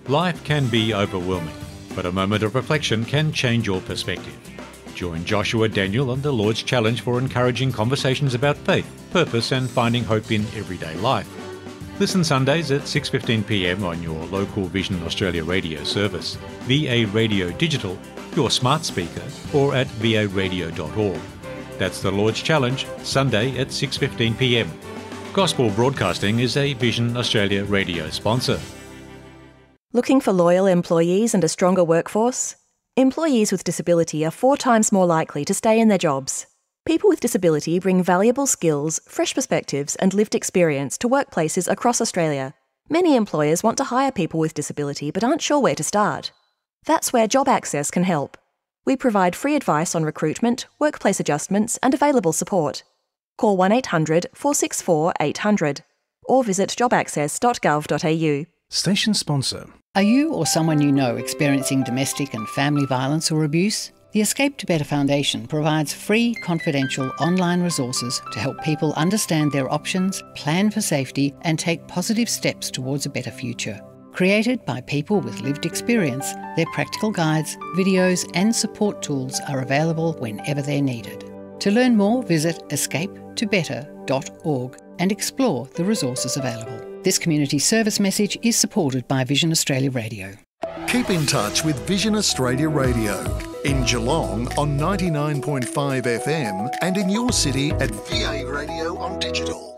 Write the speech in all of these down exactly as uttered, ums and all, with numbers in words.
Life can be overwhelming, but a moment of reflection can change your perspective. Join Joshua Daniel on the Lord's Challenge for encouraging conversations about faith, purpose and finding hope in everyday life. Listen Sundays at six fifteen p m on your local Vision Australia radio service, V A Radio Digital, your smart speaker, or at v a radio dot org. That's the Lord's Challenge, Sunday at six fifteen p m. Gospel Broadcasting is a Vision Australia radio sponsor. Looking for loyal employees and a stronger workforce? Employees with disability are four times more likely to stay in their jobs. People with disability bring valuable skills, fresh perspectives and lived experience to workplaces across Australia. Many employers want to hire people with disability but aren't sure where to start. That's where Job Access can help. We provide free advice on recruitment, workplace adjustments and available support. Call one eight hundred four six four eight hundred or visit job access dot gov dot a u. Station sponsor. Are you or someone you know experiencing domestic and family violence or abuse? The Escape to Better Foundation provides free, confidential online resources to help people understand their options, plan for safety, and take positive steps towards a better future. Created by people with lived experience, their practical guides, videos, and support tools are available whenever they're needed. To learn more, visit escape to better dot org and explore the resources available. This community service message is supported by Vision Australia Radio. Keep in touch with Vision Australia Radio in Geelong on ninety-nine point five F M and in your city at V A Radio on digital.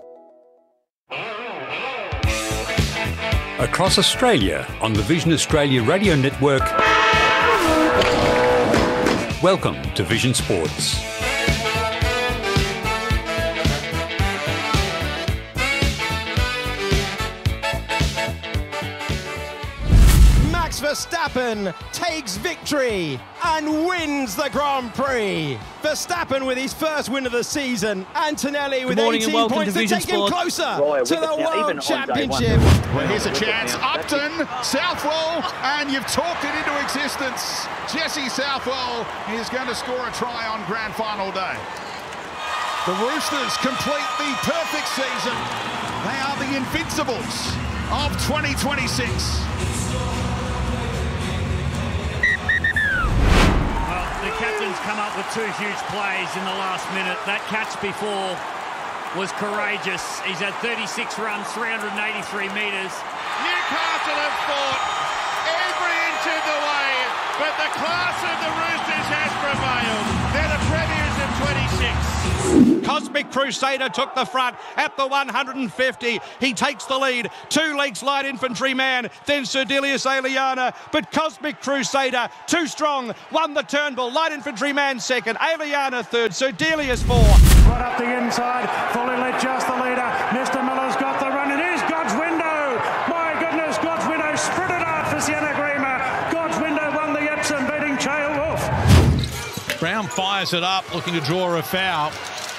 Across Australia on the Vision Australia Radio Network. Welcome to Vision Sports. Max Verstappen takes victory and wins the Grand Prix. Verstappen with his first win of the season. Antonelli with eighteen points to, to take him closer Roy, to the World Championship. Well, here's a chance. Upton, Southwell, and you've talked it into existence. Jesse Southwell is going to score a try on Grand Final day. The Roosters complete the perfect season. They are the Invincibles of twenty twenty-six. The captain's come up with two huge plays in the last minute. That catch before was courageous. He's had thirty-six runs, three hundred eighty-three metres. Newcastle have fought every inch of the way, but the class of the Roosters has prevailed. They're the premiers of twenty-six. Cosmic Crusader took the front at the one hundred fifty. He takes the lead. Two lengths Light Infantry Man, then Sir Delius Aliana. But Cosmic Crusader, too strong, won the Turnbull. Light Infantry Man second, Aliana third, Sir Delius fourth. Right up the inside, fully lit just the leader. Mister Miller's got the run. It is God's Window. My goodness, God's Window sprinted out for Sienna Grima. God's Window won the Epsom, beating Chael Wolf. Brown fires it up, looking to draw a foul.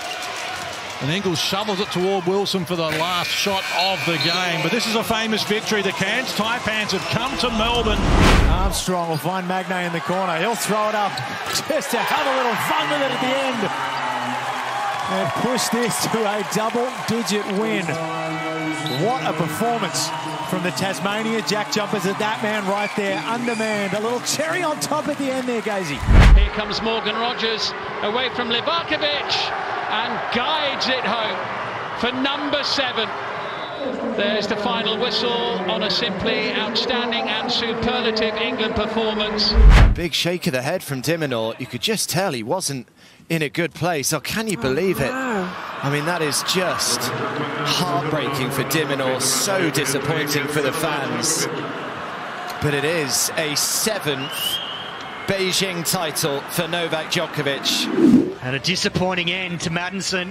And Ingles shovels it toward Wilson for the last shot of the game. But this is a famous victory. The Cairns Taipans have come to Melbourne. Armstrong will find Magnay in the corner. He'll throw it up just to have a little fun with it at the end. And push this to a double-digit win. What a performance from the Tasmania Jack Jumpers at that man right there, undermanned. A little cherry on top at the end there, Gazy. Here comes Morgan Rogers away from Livakovic and guides it home for number seven. There's the final whistle on a simply outstanding and superlative England performance. Big shake of the head from Diminor. You could just tell he wasn't in a good place. Oh, can you believe it? I mean, that is just heartbreaking for Diminor. So disappointing for the fans. But it is a seventh Beijing title for Novak Djokovic. And a disappointing end to Maddinson.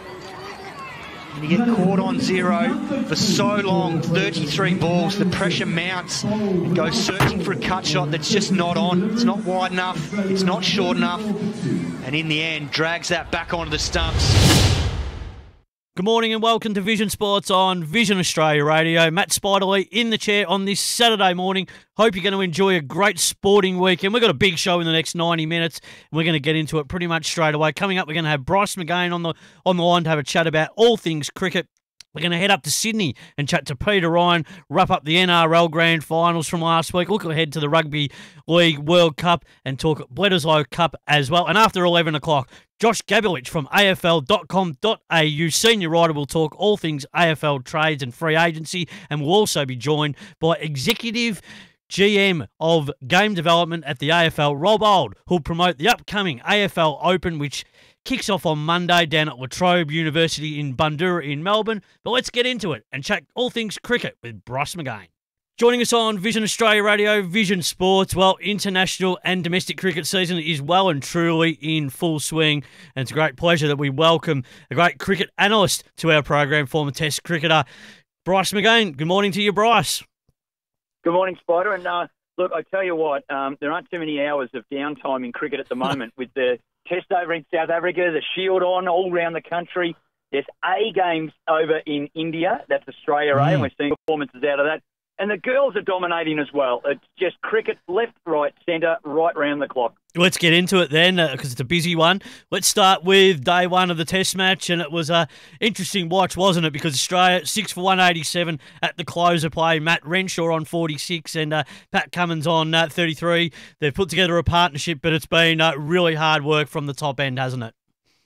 And you get caught on zero for so long, thirty-three balls, the pressure mounts and goes searching for a cut shot that's just not on. It's not wide enough, it's not short enough, and in the end drags that back onto the stumps. Good morning and welcome to Vision Sports on Vision Australia Radio. Matt Spiderley in the chair on this Saturday morning. Hope you're going to enjoy a great sporting weekend. We've got a big show in the next ninety minutes, and we're going to get into it pretty much straight away. Coming up, we're going to have Bryce McGain on the on the line to have a chat about all things cricket. We're going to head up to Sydney and chat to Peter Ryan, wrap up the N R L Grand Finals from last week, look ahead to the Rugby League World Cup and talk Bledisloe Cup as well. And after eleven o'clock, Josh Gabowich from A F L dot com dot A U, senior writer, will talk all things A F L trades and free agency, and will also be joined by Executive G M of Game Development at the A F L, Rob Old, who'll promote the upcoming A F L Open, which kicks off on Monday down at La Trobe University in Bundoora in Melbourne. But let's get into it and chat all things cricket with Bryce McGain. Joining us on Vision Australia Radio, Vision Sports. Well, international and domestic cricket season is well and truly in full swing, and it's a great pleasure that we welcome a great cricket analyst to our program, former Test cricketer, Bryce McGain. Good morning to you, Bryce. Good morning, Spider. And uh, look, I tell you what, um, there aren't too many hours of downtime in cricket at the moment with the Test over in South Africa, the Shield on all around the country. There's A games over in India. That's Australia, mm. A, and we're seeing performances out of that. And the girls are dominating as well. It's just cricket left, right, centre, right round the clock. Let's get into it then, because uh, it's a busy one. Let's start with day one of the Test match, and it was an interesting watch, wasn't it? Because Australia, six for one eighty-seven at the close of play. Matt Renshaw on forty-six and uh, Pat Cummins on uh, thirty-three. They've put together a partnership, but it's been uh, really hard work from the top end, hasn't it?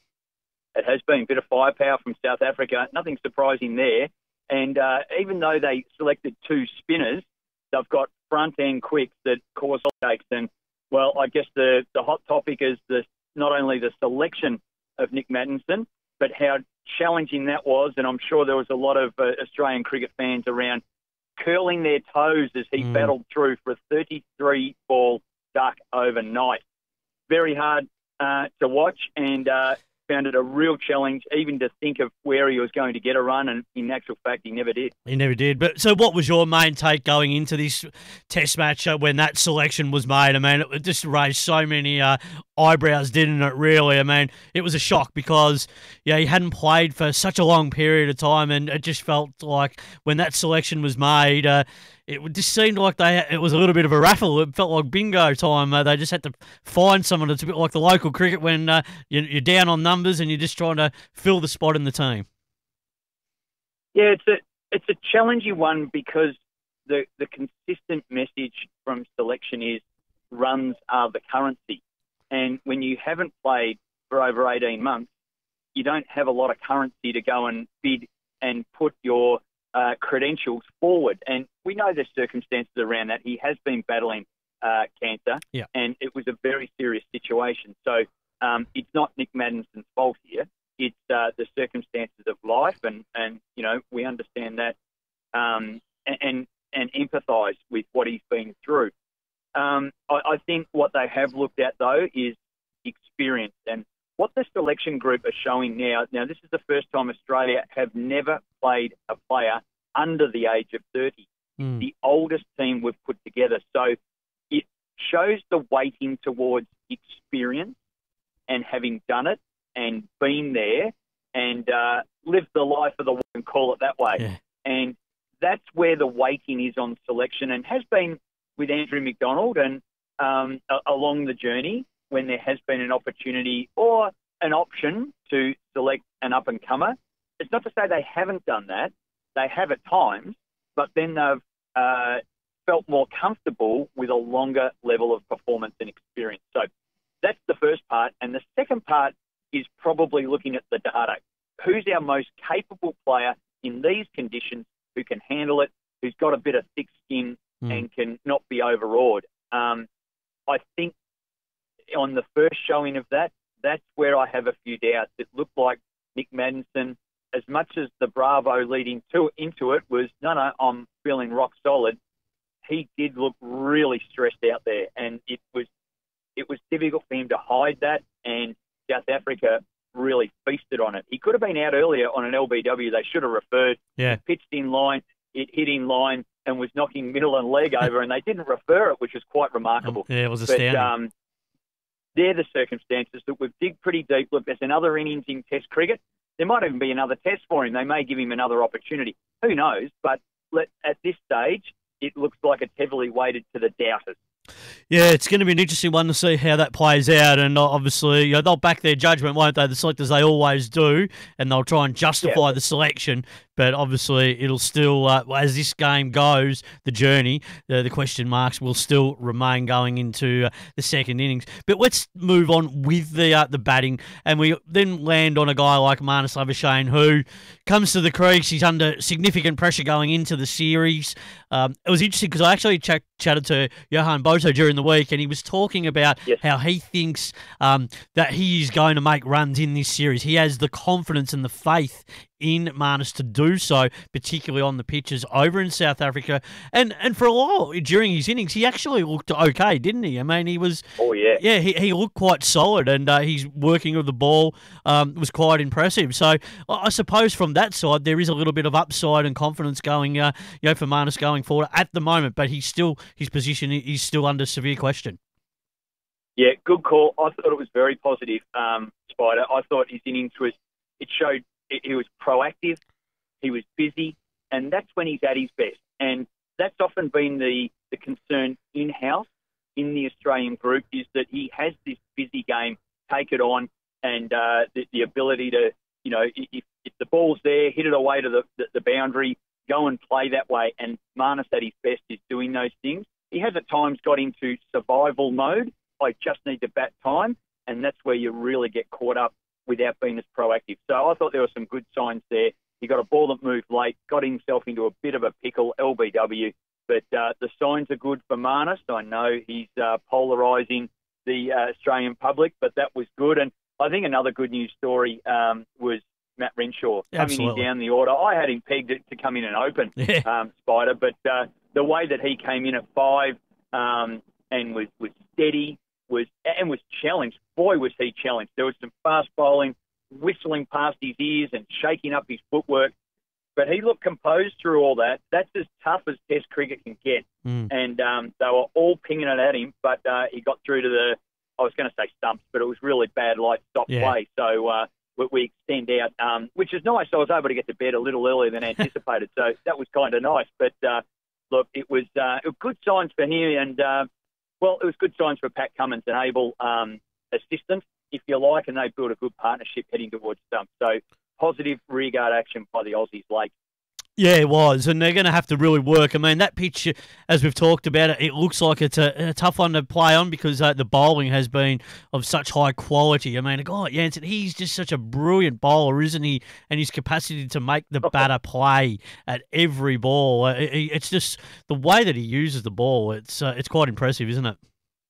It has been a bit of firepower from South Africa. Nothing surprising there. And uh, even though they selected two spinners, they've got front-end quicks that cause mistakes. And, well, I guess the, the hot topic is the, not only the selection of Nick Maddinson, but how challenging that was. And I'm sure there was a lot of uh, Australian cricket fans around curling their toes as he mm. battled through for a thirty-three ball duck overnight. Very hard uh, to watch, and uh, found it a real challenge even to think of where he was going to get a run, and in actual fact, he never did. He never did. But so what was your main take going into this Test match uh, when that selection was made? I mean, it just raised so many uh, eyebrows, didn't it, really? I mean, it was a shock because, yeah, he hadn't played for such a long period of time, and it just felt like when that selection was made, uh, it just seemed like they it was a little bit of a raffle. It felt like bingo time. Uh, they just had to find someone. It's a bit like the local cricket when uh, you're down on numbers and you're just trying to fill the spot in the team. Yeah, it's a it's a challenging one because the the consistent message from selection is runs are the currency, and when you haven't played for over eighteen months, you don't have a lot of currency to go and bid and put your Uh, credentials forward. And we know the circumstances around that. He has been battling uh, cancer, yeah. and it was a very serious situation. So um, it's not Nick Maddinson's fault here. It's uh, the circumstances of life, and, and you know, we understand that um, and, and, and empathise with what he's been through. Um, I, I think what they have looked at, though, is experience. And what the selection group are showing now, now this is the first time Australia have never played a player under the age of thirty. Mm. The oldest team we've put together. So it shows the weighting towards experience and having done it and been there and uh, lived the life of the world, and call it that way. Yeah. And that's where the weighting is on selection, and has been with Andrew McDonald and um, a- along the journey, when there has been an opportunity or an option to select an up-and-comer. It's not to say they haven't done that. They have at times, but then they've uh, felt more comfortable with a longer level of performance and experience. So that's the first part. And the second part is probably looking at the data. Who's our most capable player in these conditions who can handle it, who's got a bit of thick skin mm. and can not be overawed? Um, I think on the first showing of that, that's where I have a few doubts. It looked like Nick Maddinson, as much as the bravo leading to into it was, no, no, I'm feeling rock solid, he did look really stressed out there. And it was it was difficult for him to hide that, and South Africa really feasted on it. He could have been out earlier on an L B W. They should have referred. Yeah. He pitched in line, it hit in line and was knocking middle and leg over, and they didn't refer it, which was quite remarkable. Yeah, it was astounding. But, um, they're the circumstances that we've dig pretty deep. Look, there's another innings in Test cricket. There might even be another Test for him. They may give him another opportunity. Who knows? But let, at this stage, it looks like it's heavily weighted to the doubters. Yeah, it's going to be an interesting one to see how that plays out, and obviously, you know, they'll back their judgment, won't they? The selectors, they always do, and they'll try and justify yeah. the selection. But obviously, it'll still, uh, as this game goes, the journey, uh, the question marks will still remain going into uh, the second innings. But let's move on with the uh, the batting, and we then land on a guy like Marnus Labuschagne, who comes to the crease. He's under significant pressure going into the series. Um, it was interesting because I actually ch- chatted to Johan Boto during the week, and he was talking about yes. how he thinks um, that he is going to make runs in this series. He has the confidence and the faith in Marnus to do so, particularly on the pitches over in South Africa. And and for a while during his innings, he actually looked okay, didn't he? I mean, he was... Oh, yeah. Yeah, he, he looked quite solid, and uh, his working of the ball um, was quite impressive. So I suppose from that side, there is a little bit of upside and confidence going, uh, you know, for Marnus going forward at the moment, but he's still, his position is still under severe question. Yeah, good call. I thought it was very positive, um, Spider. I thought his innings was, it showed he was proactive, he was busy, and that's when he's at his best. And that's often been the, the concern in-house in the Australian group, is that he has this busy game, take it on, and uh, the, the ability to, you know, if, if the ball's there, hit it away to the, the, the boundary, go and play that way. And Marnus at his best is doing those things. He has at times got into survival mode. I just need to bat time, and that's where you really get caught up without being as proactive. So I thought there were some good signs there. He got a ball that moved late, got himself into a bit of a pickle, L B W, but uh, the signs are good for Marnus. I know he's uh, polarising the uh, Australian public, but that was good. And I think another good news story um, was Matt Renshaw coming in down the order. I had him pegged to come in and open, yeah. um, Spider, but uh, the way that he came in at five um, and was, was steady, was and was challenged. Boy, was he challenged. There was some fast bowling, whistling past his ears and shaking up his footwork. But he looked composed through all that. That's as tough as Test cricket can get. Mm. And um, they were all pinging it at him, but uh, he got through to the, I was going to say stumps, but it was really bad light stop yeah. play. So uh, we, we extend out, um, which is nice. I was able to get to bed a little earlier than anticipated. So that was kind of nice. But uh, look, it was, uh, it was good signs for him. And, uh, well, it was good signs for Pat Cummins, an able um, assistant, if you like, and they built a good partnership heading towards stumps. So positive rearguard action by the Aussies late. Yeah, it was, and they're going to have to really work. I mean, that pitch, as we've talked about it, it looks like it's a, a tough one to play on because uh, the bowling has been of such high quality. I mean, a guy like Jansen, he's just such a brilliant bowler, isn't he? And his capacity to make the batter play at every ball. It, it's just the way that he uses the ball. It's uh, it's quite impressive, isn't it?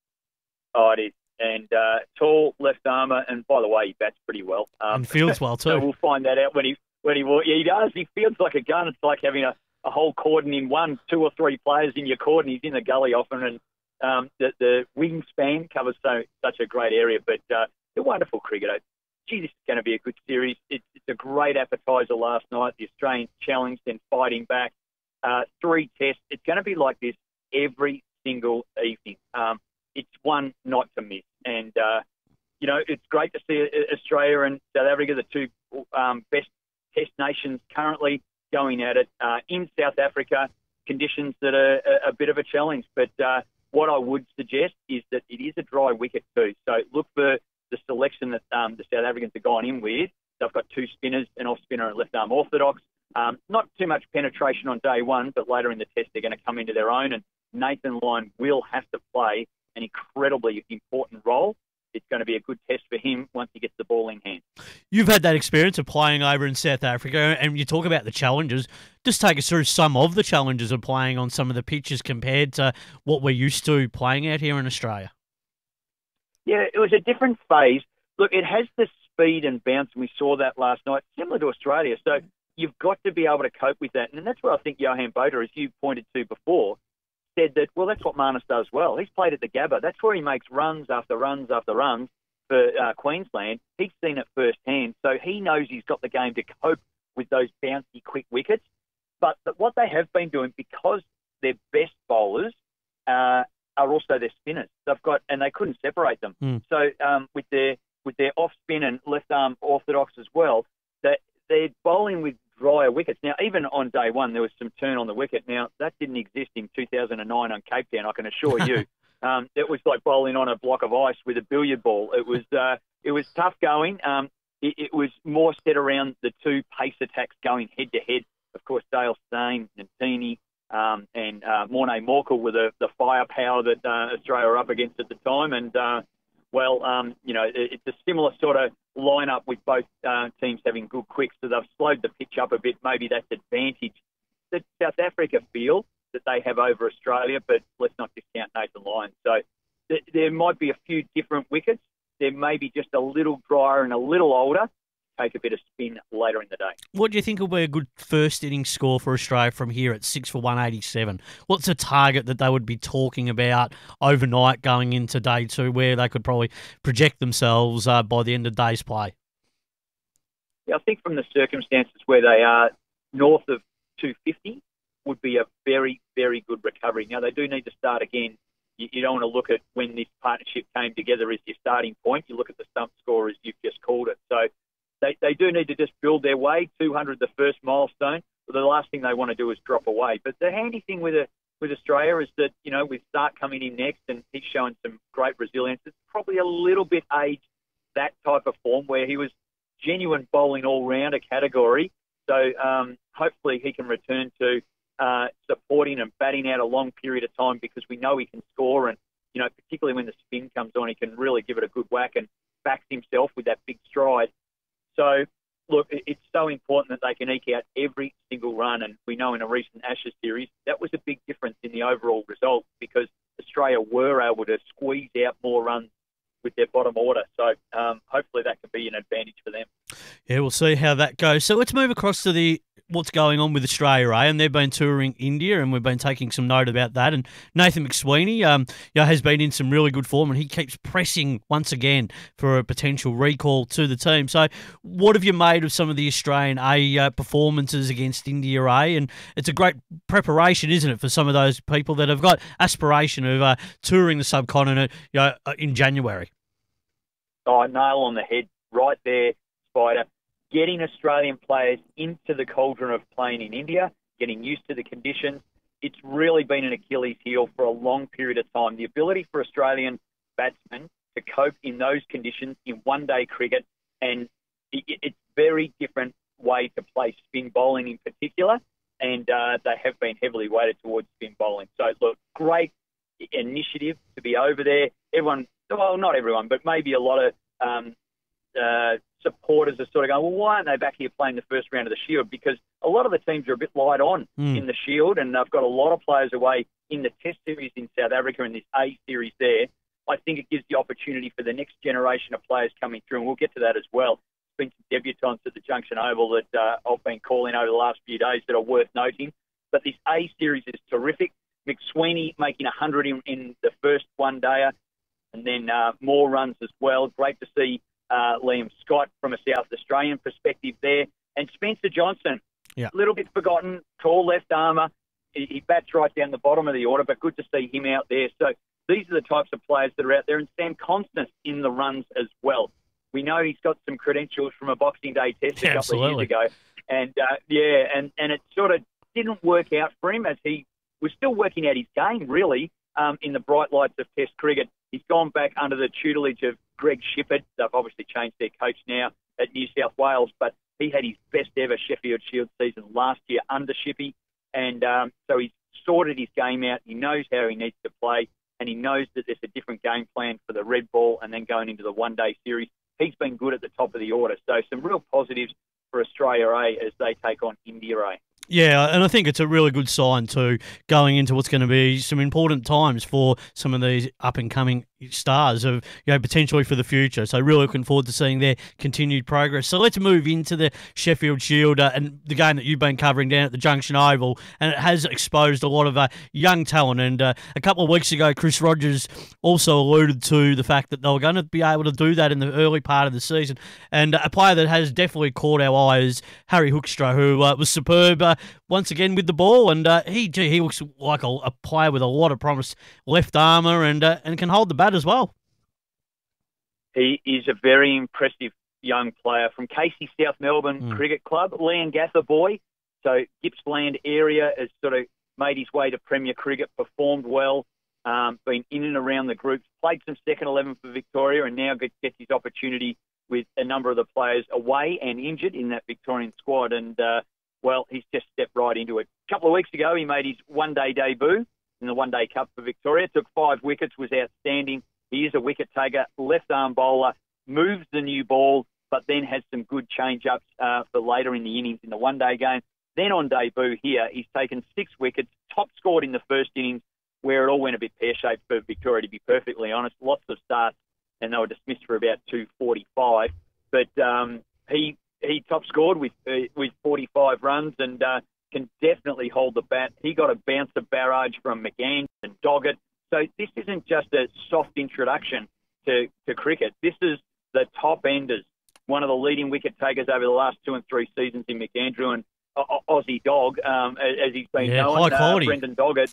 Oh, it is. And uh, tall left armour, and by the way, he bats pretty well. Um, and fields well too. So we'll find that out when he when he yeah, he does. He fields like a gun. It's like having a, a whole cordon in one, two or three players in your cordon. He's in the gully often, and um, the, the wingspan covers so such a great area. But uh, a wonderful cricketer. Gee, this is going to be a good series. It's, it's a great appetizer last night. The Australians challenged and fighting back. Uh, three tests. It's going to be like this every single evening. Um, it's one not to miss. And, uh, you know, it's great to see Australia and South Africa, the two um, best test nations currently going at it. Uh, in South Africa, conditions that are a, a bit of a challenge. But uh, what I would suggest is that it is a dry wicket too. So look for the selection that um, the South Africans have gone in with. They've got two spinners, an off-spinner and left-arm orthodox. Um, not too much penetration on day one, but later in the test they're going to come into their own. And Nathan Lyon will have to play an incredibly important role. It's going to be a good test for him once he gets the ball in hand. You've had that experience of playing over in South Africa, and you talk about the challenges. Just take us through some of the challenges of playing on some of the pitches compared to what we're used to playing out here in Australia. Yeah, it was a different phase. Look, it has the speed and bounce, and we saw that last night, similar to Australia. So you've got to be able to cope with that. And that's where I think Johan Boto, as you pointed to before, said that, well, that's what Marnus does well. He's played at the Gabba. That's where he makes runs after runs after runs for uh, Queensland. He's seen it firsthand, so he knows he's got the game to cope with those bouncy, quick wickets. But, but what they have been doing, because their best bowlers uh, are also their spinners, they've got, and they couldn't separate them. Mm. So um, with their with their off spin and left arm orthodox as well, that they're bowling with drier wickets. Now, even on day one, there was some turn on the wicket. Now, that didn't exist in two thousand nine on Cape Town, I can assure you. Um, it was like bowling on a block of ice with a billiard ball. It was uh, it was tough going. Um, it, it was more set around the two pace attacks going head to head. Of course, Dale Steyn, Nantini, um, and uh, Morne Morkel were the, the firepower that uh, Australia were up against at the time. And uh, well, um, you know, it, it's a similar sort of lineup with both uh, teams having good quicks, so they've slowed the pitch up a bit. Maybe that's advantage that South Africa feel that they have over Australia, but let's not discount Nathan Lyon. So th- there might be a few different wickets. There may be just a little drier and a little older. Take a bit of spin later in the day. What do you think will be a good first innings score for Australia from here at six for one eighty-seven? What's a target that they would be talking about overnight going into day two, where they could probably project themselves uh, by the end of day's play? Yeah, I think from the circumstances where they are, north of two fifty would be a very, very good recovery. Now, they do need to start again. You, you don't want to look at when this partnership came together as your starting point. You look at the stump score as you've just called it. So They, they do need to just build their way. two hundred, the first milestone. But the last thing they want to do is drop away. But the handy thing with a, with Australia is that, you know, with Stark coming in next and he's showing some great resilience, it's probably a little bit aged, that type of form where he was genuine bowling all-rounder category. So um, hopefully he can return to uh, supporting and batting out a long period of time, because we know he can score. And, you know, particularly when the spin comes on, he can really give it a good whack and backs himself with that big stride. So, look, it's so important that they can eke out every single run. And we know in a recent Ashes series, that was a big difference in the overall result, because Australia were able to squeeze out more runs with their bottom order. So um, hopefully that can be an advantage for them. Yeah, we'll see how that goes. So let's move across to the what's going on with Australia, eh? And they've been touring India, and we've been taking some note about that. And Nathan McSweeney um, you know, has been in some really good form, and he keeps pressing once again for a potential recall to the team. So what have you made of some of the Australian A uh, performances against India A? And it's a great preparation, isn't it, for some of those people that have got aspiration of uh, touring the subcontinent, you know, in January? Oh, nail on the head right there, Spider. Getting Australian players into the cauldron of playing in India, getting used to the conditions, it's really been an Achilles heel for a long period of time. The ability for Australian batsmen to cope in those conditions in one-day cricket, and it's very different way to play spin bowling in particular, and uh, they have been heavily weighted towards spin bowling. So, look, great initiative to be over there. Everyone, well, not everyone, but maybe a lot of um, uh, supporters are sort of going, well, why aren't they back here playing the first round of the Shield? Because a lot of the teams are a bit light on mm. in the Shield, and they've got a lot of players away in the Test Series in South Africa and this A Series there. I think it gives the opportunity for the next generation of players coming through, and we'll get to that as well. There's been some debutants at the Junction Oval that uh, I've been calling over the last few days that are worth noting. But this A Series is terrific. McSweeney making one hundred in, in the first one-dayer, and then uh, more runs as well. Great to see uh, Liam Scott from a South Australian perspective there. And Spencer Johnson, a yeah. little bit forgotten, tall left armour. He, he bats right down the bottom of the order, but good to see him out there. So these are the types of players that are out there, and Sam Constant in the runs as well. We know he's got some credentials from a Boxing Day test a yeah, couple absolutely. of years ago. And, uh, yeah, and, and it sort of didn't work out for him, as he was still working out his game, really, um, in the bright lights of Test cricket. He's gone back under the tutelage of Greg Shippard. They've obviously changed their coach now at New South Wales, but he had his best ever Sheffield Shield season last year under Shippy. And um, so he's sorted his game out. He knows how he needs to play, and he knows that there's a different game plan for the red ball and then going into the one-day series. He's been good at the top of the order. So some real positives for Australia A as they take on India A. Yeah, and I think it's a really good sign too, going into what's going to be some important times for some of these up-and-coming stars of, you know, potentially for the future. So really looking forward to seeing their continued progress. So let's move into the Sheffield Shield uh, and the game that you've been covering down at the Junction Oval, and it has exposed a lot of uh, young talent. And uh, a couple of weeks ago, Chris Rogers also alluded to the fact that they were going to be able to do that in the early part of the season. And uh, a player that has definitely caught our eye is Harry Hoekstra, who uh, was superb uh, once again with the ball, and uh, he gee, he looks like a, a player with a lot of promise, left armour, and uh, and can hold the bat as well. He is a very impressive young player from Casey South Melbourne mm. Cricket Club, Leongatha boy. So Gippsland area has sort of made his way to Premier Cricket, performed well. um, been in and around the groups, played some second eleven for Victoria, and now gets, gets his opportunity with a number of the players away and injured in that Victorian squad. And, uh, well, he's just stepped right into it. A couple of weeks ago, he made his one-day debut in the One-Day Cup for Victoria, took five wickets, was outstanding. He is a wicket-taker, left-arm bowler, moves the new ball, but then has some good change-ups uh, for later in the innings in the one-day game. Then on debut here, he's taken six wickets, top scored in the first innings, where it all went a bit pear-shaped for Victoria, to be perfectly honest. Lots of starts, and they were dismissed for about two forty-five. But um, he he top scored with uh, with forty-five runs and uh, can definitely hold the bat. He got a bouncer barrage from McGann and Doggett. So this isn't just a soft introduction to, to cricket. This is the top-enders, one of the leading wicket-takers over the last two and three seasons in McAndrew and uh, Aussie Dog, um, as he's been yeah, known, high quality. Uh, Brendan Doggett.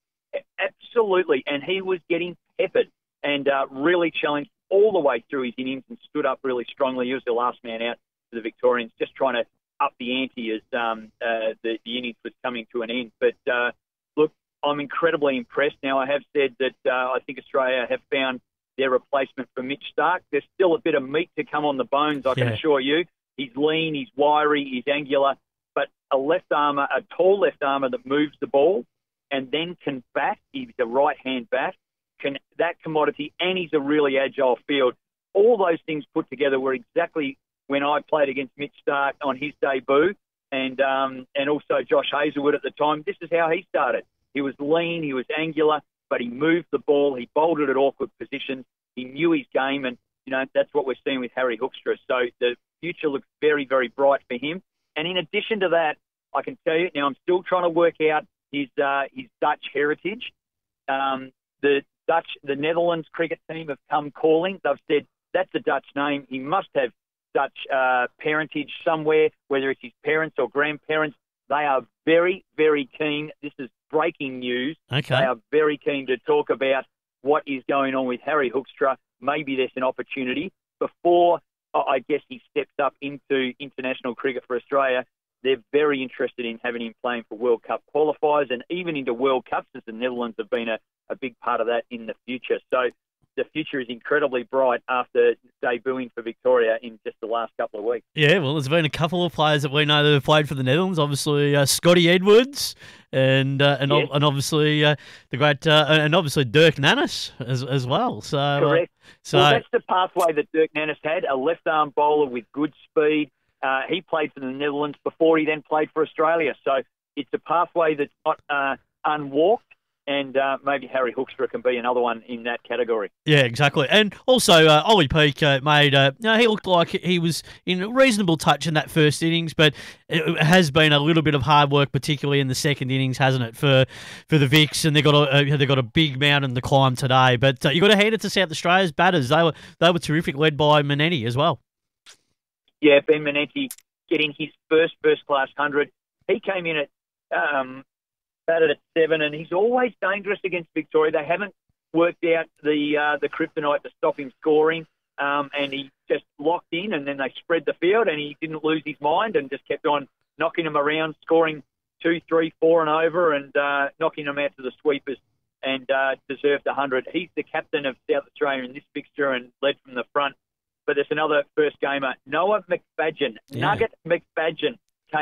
Absolutely, and he was getting peppered and uh, really challenged all the way through his innings and stood up really strongly. He was the last man out for the Victorians, just trying to up the ante as um, uh, the, the innings was coming to an end. But uh, look, I'm incredibly impressed. Now, I have said that uh, I think Australia have found their replacement for Mitch Starc. There's still a bit of meat to come on the bones, I can Yeah. assure you. He's lean, he's wiry, he's angular, but a left armour, a tall left armour that moves the ball and then can bat. He's a right-hand bat, can that commodity, and he's a really agile field. All those things put together were exactly when I played against Mitch Starc on his debut, and um, and also Josh Hazlewood at the time. This is how he started. He was lean, he was angular, but he moved the ball, he bowled it at awkward positions, he knew his game, and you know that's what we're seeing with Harry Hoekstra. So the future looks very, very bright for him. And in addition to that, I can tell you, now I'm still trying to work out his uh, his Dutch heritage. Um, the Dutch, the Netherlands cricket team have come calling. They've said, that's a Dutch name. He must have Dutch uh, parentage somewhere, whether it's his parents or grandparents. They are very, very keen. This is breaking news. Okay. They are very keen to talk about what is going on with Harry Hoekstra. Maybe there's an opportunity before, I guess, he steps up into international cricket for Australia. They're very interested in having him playing for World Cup qualifiers and even into World Cups, as the Netherlands have been a, a big part of that in the future. So the future is incredibly bright after debuting for Victoria in just the last couple of weeks. Yeah, well, there's been a couple of players that we know that have played for the Netherlands. Obviously, uh, Scotty Edwards, and uh, and, Yes. and obviously uh, the great uh, and obviously Dirk Nannes as as well. So uh, Correct. so Well, that's the pathway that Dirk Nannes had, a left-arm bowler with good speed. Uh, he played for the Netherlands before he then played for Australia. So it's a pathway that's not uh, unwalked. And uh, maybe Harry Hoekstra can be another one in that category. yeah, exactly. And also, uh, Ollie Peake uh, made. Uh, you know, he looked like he was in reasonable touch in that first innings, but it has been a little bit of hard work, particularly in the second innings, hasn't it, for for the Vics? And they got a uh, they got a big mountain to climb today. But uh, you got to hand it to South Australia's batters. They were they were terrific, led by Manetti as well. Yeah, Ben Manetti getting his first first-class hundred. He came in at um, batted at seven, and he's always dangerous against Victoria. They haven't worked out the uh, the kryptonite to stop him scoring, um, and he just locked in, and then they spread the field, and he didn't lose his mind and just kept on knocking them around, scoring two, three, four and over, and uh, knocking them out to the sweepers, and uh, deserved a hundred. He's the captain of South Australia in this fixture and led from the front. But there's another first gamer, Noah McFadden, Yeah. Nugget McFadden.